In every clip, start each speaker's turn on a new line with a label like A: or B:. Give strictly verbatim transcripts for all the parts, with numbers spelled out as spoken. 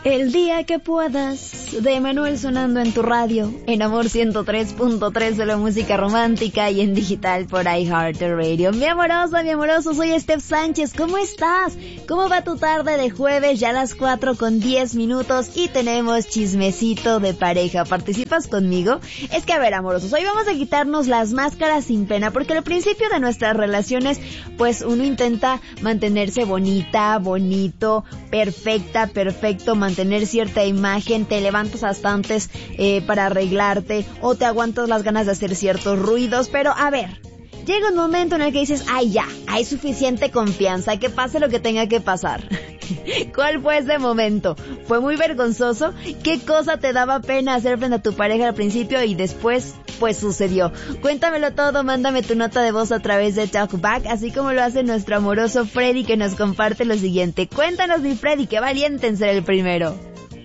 A: El día que puedas, de Manuel sonando en tu radio, en Amor ciento tres punto tres de la música romántica y en digital por iHeartRadio. Mi amorosa, mi amoroso, soy Steph Sánchez, ¿cómo estás? ¿Cómo va tu tarde de jueves? Ya a las cuatro con diez minutos y tenemos chismecito de pareja. ¿Participas conmigo? Es que a ver, amorosos, hoy vamos a quitarnos las máscaras sin pena, porque al principio de nuestras relaciones, pues uno intenta mantenerse bonita, bonito, perfecta, perfecto, mantener cierta imagen, te levantas hasta antes eh, para arreglarte o te aguantas las ganas de hacer ciertos ruidos, pero a ver, llega un momento en el que dices, ay ya, hay suficiente confianza, que pase lo que tenga que pasar. ¿Cuál fue ese momento? ¿Fue muy vergonzoso? ¿Qué cosa te daba pena hacer frente a tu pareja al principio y después, pues sucedió? Cuéntamelo todo, mándame tu nota de voz a través de Talkback, así como lo hace nuestro amoroso Freddy, que nos comparte lo siguiente. Cuéntanos, mi Freddy, qué valiente en ser el primero.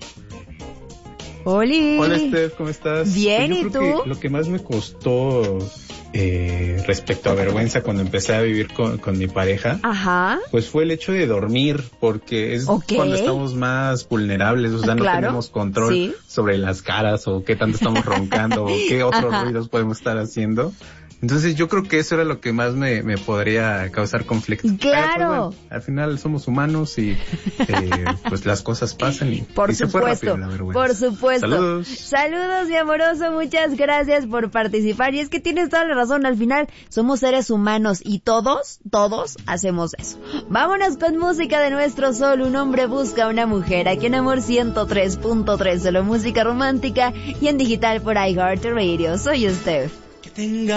A: ¡Holi!
B: Hola, Steph, ¿cómo estás?
A: Bien,
B: pues
A: ¿y tú?
B: Que lo que más me costó eh, respecto a vergüenza cuando empecé a vivir con, con mi pareja,
A: Ajá.
B: pues fue el hecho de dormir, porque es
A: okay.
B: cuando estamos más vulnerables, o sea, no
A: claro.
B: tenemos control
A: sí.
B: sobre las caras o qué tanto estamos roncando o qué otros
A: Ajá.
B: ruidos podemos estar haciendo. Entonces yo creo que eso era lo que más me, me podría causar conflicto.
A: ¡Claro!
B: Pero, pues, bueno, al final somos humanos y eh, pues las cosas pasan y,
A: por
B: y
A: supuesto,
B: se fue rápido la vergüenza.
A: Por supuesto.
B: Saludos.
A: Saludos, mi amoroso, muchas gracias por participar. Y es que tienes toda la razón, al final somos seres humanos y todos, todos hacemos eso. Vámonos con música de nuestro sol. Un hombre busca a una mujer, aquí en Amor ciento tres punto tres de la música romántica y en digital por iHeartRadio. Soy Steph.
C: Que tenga